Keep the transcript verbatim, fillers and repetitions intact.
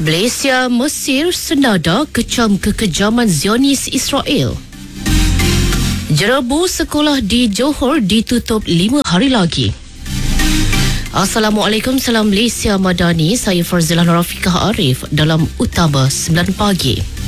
Malaysia, Mesir senada kecam kekejaman Zionis Israel. Jerebu sekolah di Johor ditutup lima hari lagi. Assalamualaikum, salam Malaysia Madani. Saya Farzilah Rafiqah Arif dalam Utama sembilan pagi.